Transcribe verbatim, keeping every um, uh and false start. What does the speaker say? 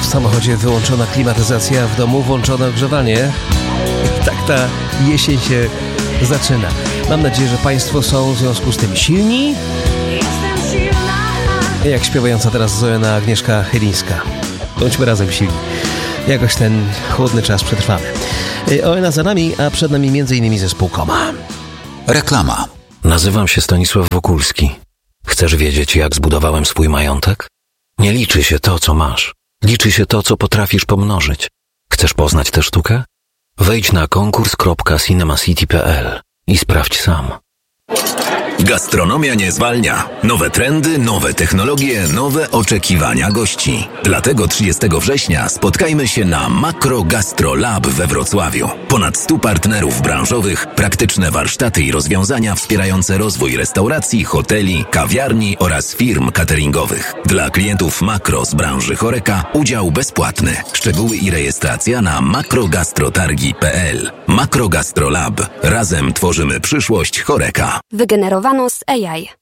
samochodzie wyłączona klimatyzacja, w domu włączone ogrzewanie. I tak ta jesień się zaczyna. Mam nadzieję, że Państwo są w związku z tym silni. Jak śpiewająca teraz Zoena Agnieszka Chylińska. Bądźmy razem silni. Jakoś ten chłodny czas przetrwamy. Oena za nami, a przed nami między innymi zespół Koma. Reklama. Nazywam się Stanisław Wokulski. Chcesz wiedzieć, jak zbudowałem swój majątek? Nie liczy się to, co masz. Liczy się to, co potrafisz pomnożyć. Chcesz poznać tę sztukę? Wejdź na konkurs kropka cinemacity kropka p l i sprawdź sam. Gastronomia nie zwalnia. Nowe trendy, nowe technologie, nowe oczekiwania gości. Dlatego trzydziestego września spotkajmy się na Makro Gastro Lab we Wrocławiu. Ponad stu partnerów branżowych, praktyczne warsztaty i rozwiązania wspierające rozwój restauracji, hoteli, kawiarni oraz firm cateringowych. Dla klientów Makro z branży HoReCa udział bezpłatny. Szczegóły i rejestracja na makrogastrotargi kropka p l. Makro Gastro Lab. Razem tworzymy przyszłość HoReCa. Wygenerowano z A I.